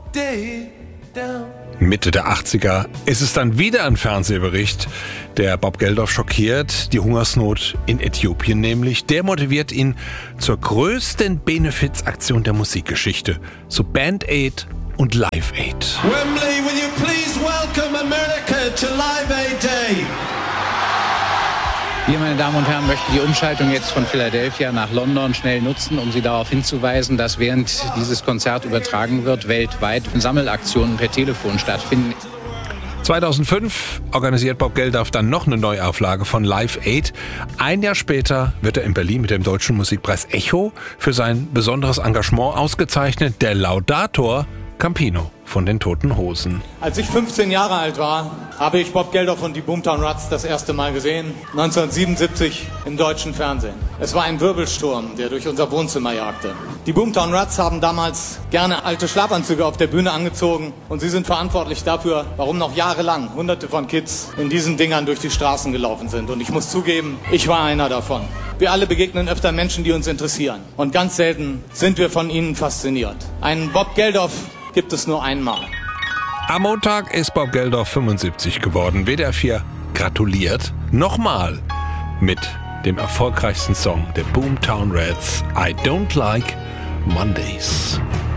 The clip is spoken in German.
day down. Mitte der 80er ist es dann wieder ein Fernsehbericht, der Bob Geldof schockiert. Die Hungersnot in Äthiopien nämlich. Der motiviert ihn zur größten Benefizaktion der Musikgeschichte. So Band Aid und Live Aid. Wembley, will you please welcome America to Live Aid Day? Wir, meine Damen und Herren, möchten die Umschaltung jetzt von Philadelphia nach London schnell nutzen, um Sie darauf hinzuweisen, dass während dieses Konzert übertragen wird, weltweit Sammelaktionen per Telefon stattfinden. 2005 organisiert Bob Geldof dann noch eine Neuauflage von Live Aid. Ein Jahr später wird er in Berlin mit dem Deutschen Musikpreis Echo für sein besonderes Engagement ausgezeichnet. Der Laudator Campino von den Toten Hosen. Als ich 15 Jahre alt war, habe ich Bob Geldof und die Boomtown Rats das erste Mal gesehen, 1977 im deutschen Fernsehen. Es war ein Wirbelsturm, der durch unser Wohnzimmer jagte. Die Boomtown Rats haben damals gerne alte Schlafanzüge auf der Bühne angezogen und sie sind verantwortlich dafür, warum noch jahrelang Hunderte von Kids in diesen Dingern durch die Straßen gelaufen sind. Und ich muss zugeben, ich war einer davon. Wir alle begegnen öfter Menschen, die uns interessieren. Und ganz selten sind wir von ihnen fasziniert. Einen Bob Geldof gibt es nur einmal. Am Montag ist Bob Geldof 75 geworden. WDR 4 gratuliert nochmal mit dem erfolgreichsten Song der Boomtown Rats, I Don't Like Mondays.